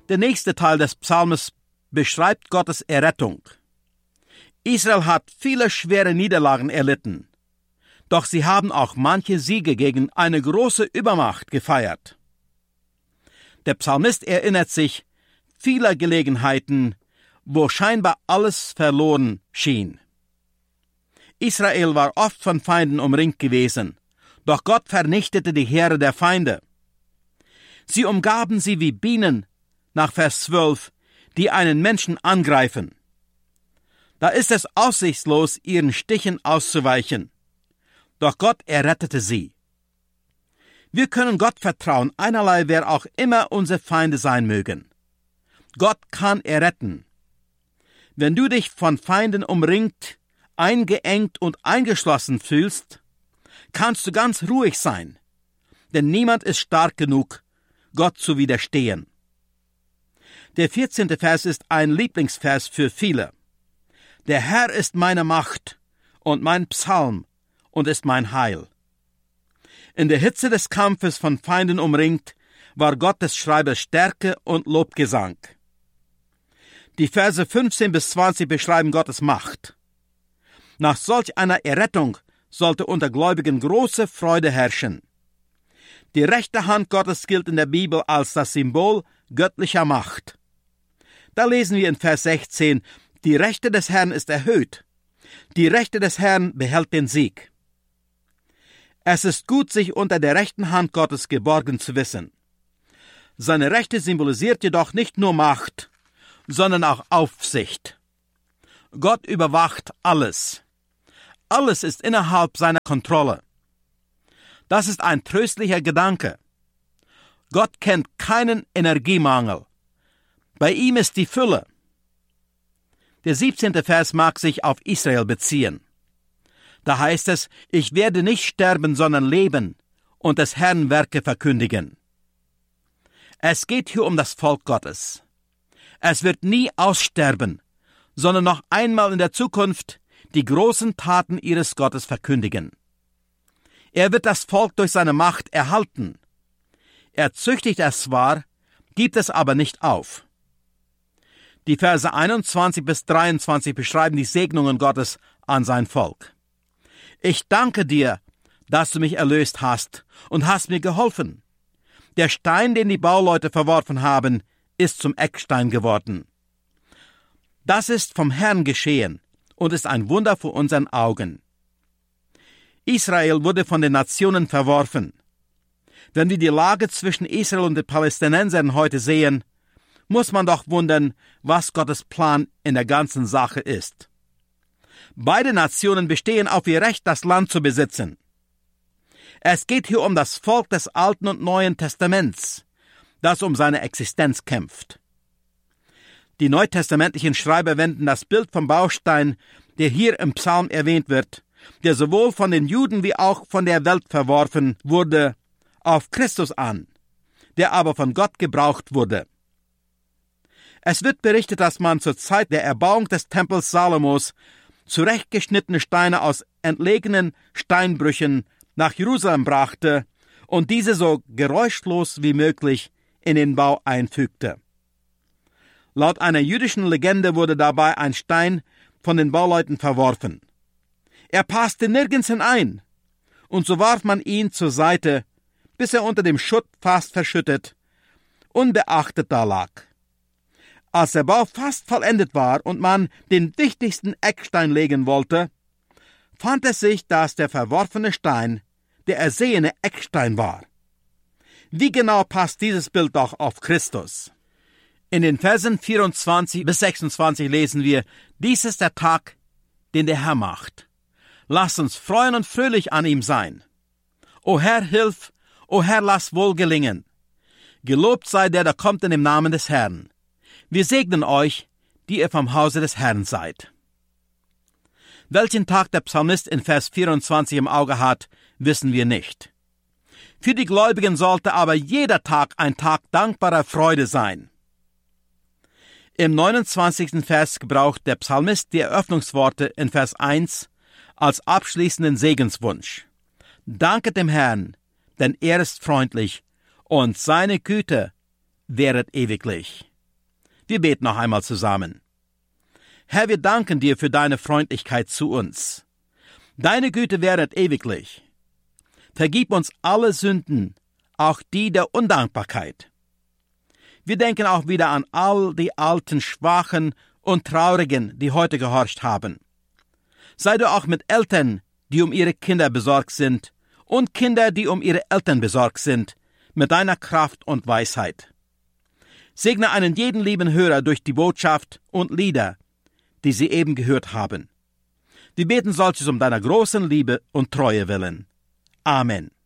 Der nächste Teil des Psalms beschreibt Gottes Errettung. Israel hat viele schwere Niederlagen erlitten, doch sie haben auch manche Siege gegen eine große Übermacht gefeiert. Der Psalmist erinnert sich vieler Gelegenheiten, wo scheinbar alles verloren schien. Israel war oft von Feinden umringt gewesen, doch Gott vernichtete die Heere der Feinde. Sie umgaben sie wie Bienen, nach Vers 12, die einen Menschen angreifen. Da ist es aussichtslos, ihren Stichen auszuweichen. Doch Gott errettete sie. Wir können Gott vertrauen, einerlei wer auch immer unsere Feinde sein mögen. Gott kann erretten. Wenn du dich von Feinden umringt, eingeengt und eingeschlossen fühlst, kannst du ganz ruhig sein, denn niemand ist stark genug, Gott zu widerstehen. Der 14. Vers ist ein Lieblingsvers für viele. Der Herr ist meine Macht und mein Psalm und ist mein Heil. In der Hitze des Kampfes von Feinden umringt, war Gott des Schreibers Stärke und Lobgesang. Die Verse 15 bis 20 beschreiben Gottes Macht. Nach solch einer Errettung sollte unter Gläubigen große Freude herrschen. Die rechte Hand Gottes gilt in der Bibel als das Symbol göttlicher Macht. Da lesen wir in Vers 16, die Rechte des Herrn ist erhöht. Die Rechte des Herrn behält den Sieg. Es ist gut, sich unter der rechten Hand Gottes geborgen zu wissen. Seine Rechte symbolisiert jedoch nicht nur Macht, sondern auch Aufsicht. Gott überwacht alles. Alles ist innerhalb seiner Kontrolle. Das ist ein tröstlicher Gedanke. Gott kennt keinen Energiemangel. Bei ihm ist die Fülle. Der 17. Vers mag sich auf Israel beziehen. Da heißt es, ich werde nicht sterben, sondern leben und des Herrn Werke verkündigen. Es geht hier um das Volk Gottes. Es wird nie aussterben, sondern noch einmal in der Zukunft die großen Taten ihres Gottes verkündigen. Er wird das Volk durch seine Macht erhalten. Er züchtigt es zwar, gibt es aber nicht auf. Die Verse 21 bis 23 beschreiben die Segnungen Gottes an sein Volk. Ich danke dir, dass du mich erlöst hast und hast mir geholfen. Der Stein, den die Bauleute verworfen haben, ist zum Eckstein geworden. Das ist vom Herrn geschehen und ist ein Wunder vor unseren Augen. Israel wurde von den Nationen verworfen. Wenn wir die Lage zwischen Israel und den Palästinensern heute sehen, muss man doch wundern, was Gottes Plan in der ganzen Sache ist. Beide Nationen bestehen auf ihr Recht, das Land zu besitzen. Es geht hier um das Volk des Alten und Neuen Testaments, das um seine Existenz kämpft. Die neutestamentlichen Schreiber wenden das Bild vom Baustein, der hier im Psalm erwähnt wird, der sowohl von den Juden wie auch von der Welt verworfen wurde, auf Christus an, der aber von Gott gebraucht wurde. Es wird berichtet, dass man zur Zeit der Erbauung des Tempels Salomos zurechtgeschnittene Steine aus entlegenen Steinbrüchen nach Jerusalem brachte und diese so geräuschlos wie möglich in den Bau einfügte. Laut einer jüdischen Legende wurde dabei ein Stein von den Bauleuten verworfen. Er passte nirgends hinein, und so warf man ihn zur Seite, bis er unter dem Schutt fast verschüttet, unbeachtet da lag. Als der Bau fast vollendet war und man den wichtigsten Eckstein legen wollte, fand es sich, dass der verworfene Stein der ersehene Eckstein war. Wie genau passt dieses Bild doch auf Christus? In den Versen 24 bis 26 lesen wir, dies ist der Tag, den der Herr macht. Lasst uns freuen und fröhlich an ihm sein. O Herr, hilf, o Herr, lass wohl gelingen. Gelobt sei der, der kommt in dem Namen des Herrn. Wir segnen euch, die ihr vom Hause des Herrn seid. Welchen Tag der Psalmist in Vers 24 im Auge hat, wissen wir nicht. Für die Gläubigen sollte aber jeder Tag ein Tag dankbarer Freude sein. Im 29. Vers gebraucht der Psalmist die Eröffnungsworte in Vers 1 als abschließenden Segenswunsch. Danket dem Herrn, denn er ist freundlich und seine Güte währet ewiglich. Wir beten noch einmal zusammen. Herr, wir danken dir für deine Freundlichkeit zu uns. Deine Güte währet ewiglich. Vergib uns alle Sünden, auch die der Undankbarkeit. Wir denken auch wieder an all die alten, Schwachen und Traurigen, die heute gehorcht haben. Sei du auch mit Eltern, die um ihre Kinder besorgt sind, und Kinder, die um ihre Eltern besorgt sind, mit deiner Kraft und Weisheit. Segne einen jeden lieben Hörer durch die Botschaft und Lieder, die sie eben gehört haben. Wir beten solches um deiner großen Liebe und Treue willen. Amen.